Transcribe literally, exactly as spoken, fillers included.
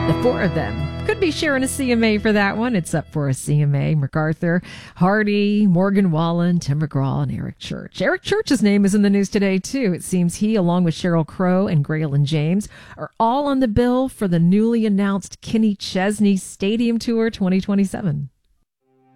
The four of them could be sharing a C M A for that one. It's up for a C M A. MacArthur, Hardy, Morgan Wallen, Tim McGraw, and Eric Church. Eric Church's name is in the news today, too. It seems he, along with Sheryl Crow and Graylin James, are all on the bill for the newly announced Kenny Chesney Stadium Tour twenty twenty-seven.